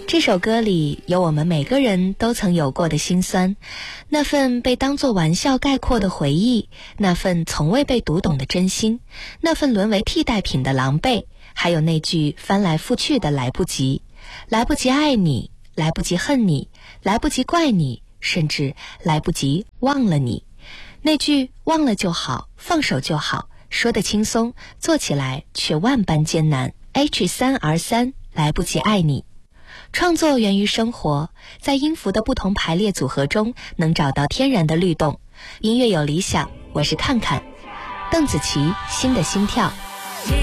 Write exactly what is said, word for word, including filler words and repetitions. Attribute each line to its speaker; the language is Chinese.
Speaker 1: 这首歌里有我们每个人都曾有过的辛酸，那份被当作玩笑概括的回忆，那份从未被读懂的真心，那份沦为替代品的狼狈，还有那句翻来覆去的来不及，来不及爱你，来不及恨你，来不及怪你，甚至来不及忘了你。那句忘了就好，放手就好，说得轻松，做起来却万般艰难。 H 三 R 三 来不及爱你。创作源于生活，在音符的不同排列组合中能找到天然的律动。音乐有理想，我是看看。邓紫棋，新的心跳。